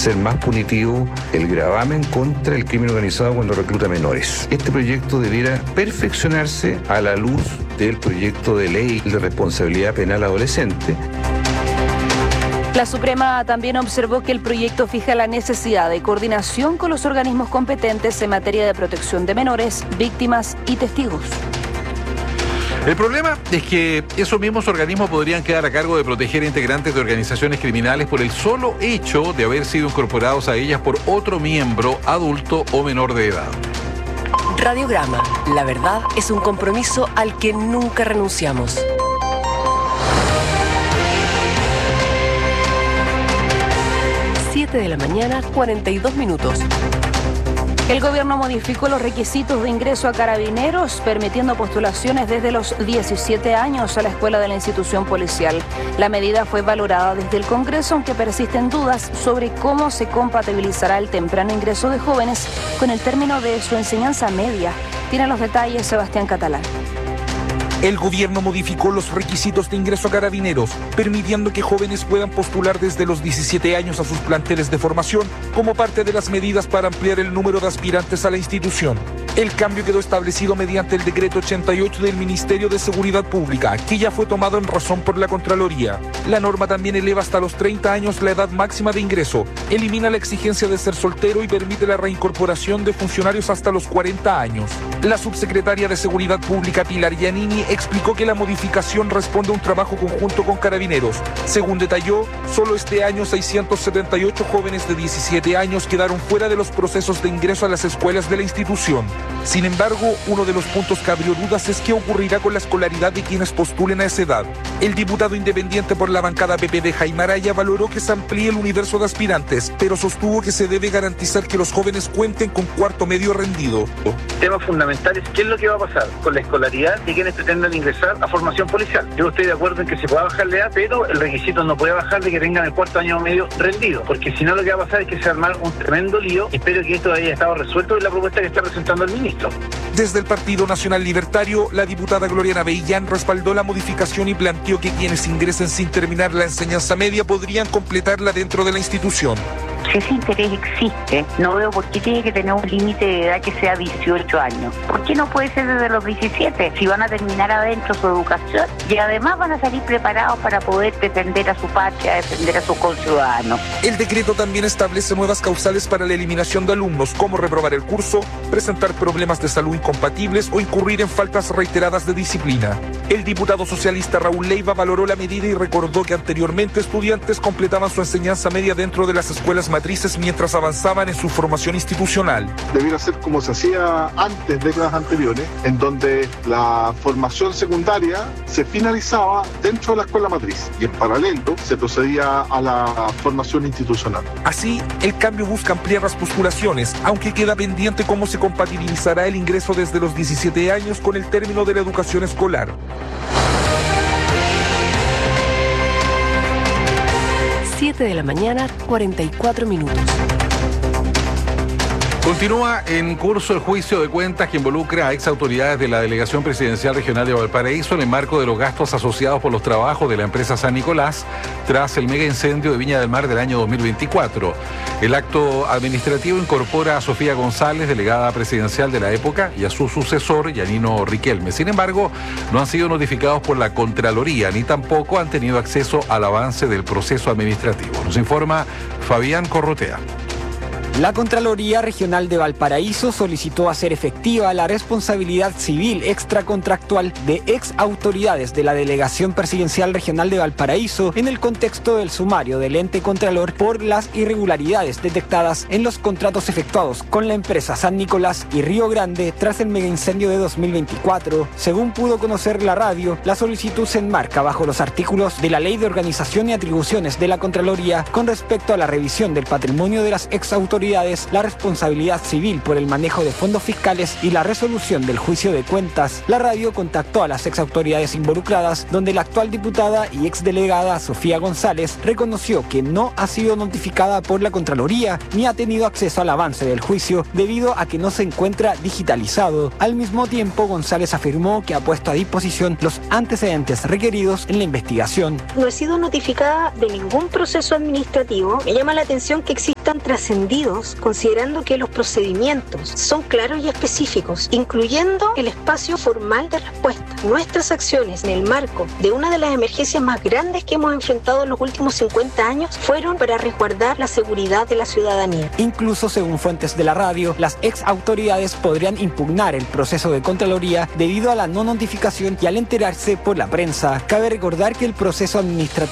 hacer más punitivo el gravamen contra el crimen organizado cuando recluta menores. Este proyecto debiera perfeccionarse a la luz del proyecto de ley de responsabilidad penal adolescente. La Suprema también observó que el proyecto fija la necesidad de coordinación con los organismos competentes en materia de protección de menores, víctimas y testigos. El problema es que esos mismos organismos podrían quedar a cargo de proteger a integrantes de organizaciones criminales por el solo hecho de haber sido incorporados a ellas por otro miembro adulto o menor de edad. Radiograma. La verdad es un compromiso al que nunca renunciamos. 7 de la mañana, 42 minutos. El gobierno modificó los requisitos de ingreso a carabineros, permitiendo postulaciones desde los 17 años a la escuela de la institución policial. La medida fue valorada desde el Congreso, aunque persisten dudas sobre cómo se compatibilizará el temprano ingreso de jóvenes con el término de su enseñanza media. Tiene los detalles Sebastián Catalán. El gobierno modificó los requisitos de ingreso a carabineros, permitiendo que jóvenes puedan postular desde los 17 años a sus planteles de formación como parte de las medidas para ampliar el número de aspirantes a la institución. El cambio quedó establecido mediante el decreto 88 del Ministerio de Seguridad Pública, que ya fue tomado en razón por la Contraloría. La norma también eleva hasta los 30 años la edad máxima de ingreso, elimina la exigencia de ser soltero y permite la reincorporación de funcionarios hasta los 40 años. La subsecretaria de Seguridad Pública, Pilar Giannini, explicó que la modificación responde a un trabajo conjunto con Carabineros. Según detalló, solo este año 678 jóvenes de 17 años quedaron fuera de los procesos de ingreso a las escuelas de la institución. Sin embargo, uno de los puntos que abrió dudas es qué ocurrirá con la escolaridad de quienes postulen a esa edad. El diputado independiente por la bancada PPD, Jaime Araya, valoró que se amplíe el universo de aspirantes, pero sostuvo que se debe garantizar que los jóvenes cuenten con cuarto medio rendido. El tema fundamental es qué es lo que va a pasar con la escolaridad de quienes pretenden ingresar a formación policial. Yo estoy de acuerdo en que se pueda bajar la edad, pero el requisito no puede bajar de que tengan el cuarto año medio rendido, porque si no lo que va a pasar es que se va a armar un tremendo lío. Espero que esto haya estado resuelto en la propuesta que está presentando el ministro. Desde el Partido Nacional Libertario, la diputada Gloriana Beillán respaldó la modificación y planteó que quienes ingresen sin terminar la enseñanza media podrían completarla dentro de la institución. Si ese interés existe, no veo por qué tiene que tener un límite de edad que sea 18 años. ¿Por qué no puede ser desde los 17? Si van a terminar adentro su educación y además van a salir preparados para poder defender a su patria, defender a sus conciudadanos. El decreto también establece nuevas causales para la eliminación de alumnos, como reprobar el curso, presentar problemas de salud incompatibles o incurrir en faltas reiteradas de disciplina. El diputado socialista Raúl Leiva valoró la medida y recordó que anteriormente estudiantes completaban su enseñanza media dentro de las escuelas matrices mientras avanzaban en su formación institucional. Debiera ser como se hacía antes, décadas anteriores, en donde la formación secundaria se finalizaba dentro de la escuela matriz y en paralelo se procedía a la formación institucional. Así, el cambio busca ampliar las postulaciones, aunque queda pendiente cómo se compatibilizará el ingreso desde los 17 años con el término de la educación escolar. 7 de la mañana, 44 minutos. Continúa en curso el juicio de cuentas que involucra a exautoridades de la Delegación Presidencial Regional de Valparaíso en el marco de los gastos asociados por los trabajos de la empresa San Nicolás tras el mega incendio de Viña del Mar del año 2024. El acto administrativo incorpora a Sofía González, delegada presidencial de la época, y a su sucesor, Yanino Riquelme. Sin embargo, no han sido notificados por la Contraloría ni tampoco han tenido acceso al avance del proceso administrativo. Nos informa Fabián Corrotea. La Contraloría Regional de Valparaíso solicitó hacer efectiva la responsabilidad civil extracontractual de ex autoridades de la Delegación Presidencial Regional de Valparaíso en el contexto del sumario del ente Contralor por las irregularidades detectadas en los contratos efectuados con la empresa San Nicolás y Río Grande tras el megaincendio de 2024. Según pudo conocer la radio, la solicitud se enmarca bajo los artículos de la Ley de Organización y Atribuciones de la Contraloría con respecto a la revisión del patrimonio de las ex autoridades, la responsabilidad civil por el manejo de fondos fiscales y la resolución del juicio de cuentas. La radio contactó a las ex autoridades involucradas, donde la actual diputada y exdelegada Sofía González reconoció que no ha sido notificada por la Contraloría ni ha tenido acceso al avance del juicio debido a que no se encuentra digitalizado. Al mismo tiempo, González afirmó que ha puesto a disposición los antecedentes requeridos en la investigación. No he sido notificada de ningún proceso administrativo. Me llama la atención que existan resultan trascendidos considerando que los procedimientos son claros y específicos, incluyendo el espacio formal de respuesta. Nuestras acciones en el marco de una de las emergencias más grandes que hemos enfrentado en los últimos 50 años fueron para resguardar la seguridad de la ciudadanía. Incluso según fuentes de la radio, las ex autoridades podrían impugnar el proceso de Contraloría debido a la no notificación y al enterarse por la prensa. Cabe recordar que el proceso administrativo